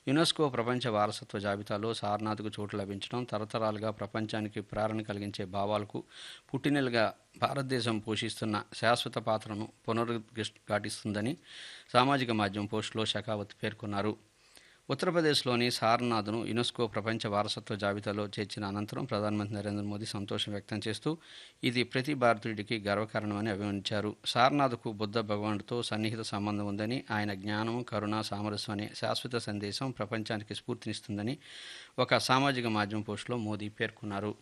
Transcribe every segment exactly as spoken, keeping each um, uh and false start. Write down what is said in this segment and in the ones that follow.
UNESCO ప్రపంచ వారసత్వ జాబితాలో సారనాథ్కు చోటు లభించడం తరతరాలుగా ప్రపంచానికి ప్రేరణ కలిగించే భావాలకు పుట్టినెలుగా భారతదేశం పోషిస్తున్న శాశ్వత పాత్రను పునరుద్ఘాటిస్తుందని సామాజిక మాధ్యమం పోస్టులో షెకావత్ పేర్కొన్నారు. ఉత్తరప్రదేశ్లోని సారనాథ్ను యునెస్కో ప్రపంచ వారసత్వ జాబితాలో చేర్చిన అనంతరం ప్రధానమంత్రి నరేంద్ర మోదీ సంతోషం వ్యక్తం చేస్తూ ఇది ప్రతి భారతీయుడికి గర్వకారణమని అభివర్ణించారు. సారనాథ్కు బుద్ధ భగవానుడితో సన్నిహిత సంబంధం ఉందని, ఆయన జ్ఞానం, కరుణ, సామరస్యం అనే శాశ్వత సందేశం ప్రపంచానికి స్ఫూర్తినిస్తుందని ఒక సామాజిక మాధ్యమం పోస్టులో మోదీ పేర్కొన్నారు.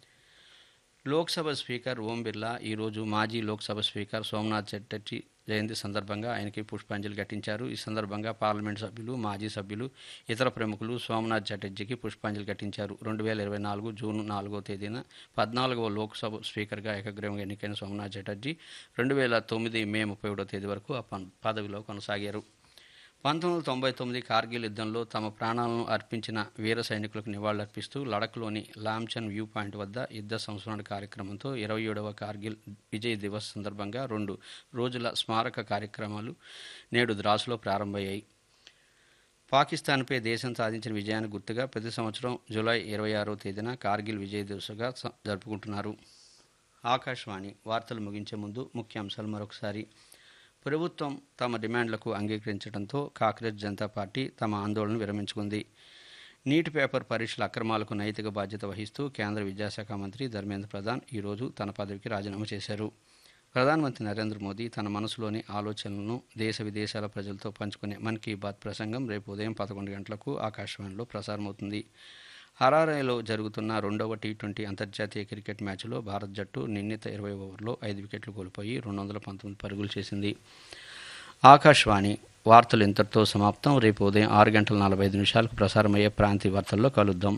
లోక్సభ స్పీకర్ ఓం బిర్లా ఈరోజు మాజీ లోక్సభ స్పీకర్ సోమనాథ్ చటర్జీ జయంతి సందర్భంగా ఆయనకి పుష్పాంజలి ఘటించారు. ఈ సందర్భంగా పార్లమెంట్ సభ్యులు, మాజీ సభ్యులు, ఇతర ప్రముఖులు సోమనాథ్ చటర్జీకి పుష్పాంజలి ఘటించారు. రెండు వేల ఇరవై నాలుగు జూన్ నాలుగో తేదీన పద్నాలుగవ లోక్సభ స్పీకర్గా ఏకగ్రీవంగా ఎన్నికైన సోమనాథ్ చటర్జీ రెండు వేల తొమ్మిది మే ముప్పై ఒకటో తేదీ వరకు ఆ పదవిలో కొనసాగారు. పంతొమ్మిది వందల తొంభై తొమ్మిది కార్గిల్ యుద్ధంలో తమ ప్రాణాలను అర్పించిన వీర సైనికులకు నివాళులర్పిస్తూ లడఖ్లోని లామ్చన్ వ్యూ పాయింట్ వద్ద యుద్ధ సంస్మరణ కార్యక్రమంతో ఇరవై ఏడవ కార్గిల్ విజయ్ దివస్ సందర్భంగా రెండు రోజుల స్మారక కార్యక్రమాలు నేడు ద్రాసులో ప్రారంభమయ్యాయి. పాకిస్తాన్పై దేశం సాధించిన విజయానికి గుర్తుగా ప్రతి సంవత్సరం జూలై ఇరవై ఆరో తేదీన కార్గిల్ విజయ్ దివస్గా జరుపుకుంటున్నారు. ఆకాశవాణి వార్తలు ముగించే ముందు ముఖ్యాంశాలు మరొకసారి. ప్రభుత్వం తమ డిమాండ్లకు అంగీకరించడంతో కాంగ్రెస్ జనతా పార్టీ తమ ఆందోళనను విరమించుకుంది. నీట్ పేపర్ పరీక్షల అక్రమాలకు నైతిక బాధ్యత వహిస్తూ కేంద్ర విద్యాశాఖ మంత్రి ధర్మేంద్ర ప్రధాన్ ఈరోజు తన పదవికి రాజీనామా చేశారు. ప్రధానమంత్రి నరేంద్ర మోదీ తన మనసులోని ఆలోచనలను దేశ విదేశాల ప్రజలతో పంచుకునే మన్ కీ బాత్ ప్రసంగం రేపు ఉదయం పదకొండు గంటలకు ఆకాశవాణిలో ప్రసారమవుతుంది. హరారేలో జరుగుతున్న రెండవ టీ ట్వంటీ అంతర్జాతీయ క్రికెట్ మ్యాచ్లో భారత్ జట్టు నిర్ణీత ఇరవై ఓవర్లో ఐదు వికెట్లు కోల్పోయి రెండు వందల పంతొమ్మిది పరుగులు చేసింది. ఆకాశవాణి వార్తలు ఇంతటితో సమాప్తం. రేపు ఉదయం ఆరు గంటల నలభై ఐదు నిమిషాలకు ప్రసారమయ్యే ప్రాంతీయ వార్తల్లో కలుద్దాం.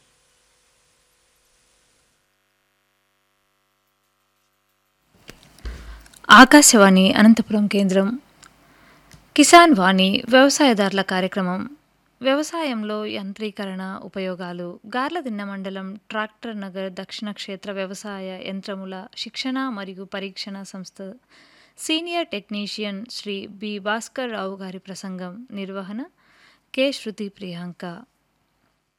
ఆకాశవాణి అనంతపురం కేంద్రం. కిసాన్ వాణి వ్యవసాయదారుల కార్యక్రమం. వ్యవసాయంలో యంత్రీకరణ ఉపయోగాలు. గార్లదిన్న మండలం ట్రాక్టర్ నగర్ దక్షిణ క్షేత్ర వ్యవసాయ యంత్రముల శిక్షణ మరియు పరీక్షణ సంస్థ senior technician Shri B Bhaskar Rao గారి ప్రసంగం. నిర్వహణ కె శృతి ప్రియాంక.